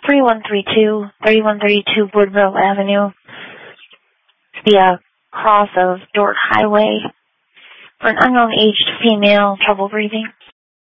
3132 Woodville Avenue, the cross of Dork Highway, for an unknown aged female, trouble breathing.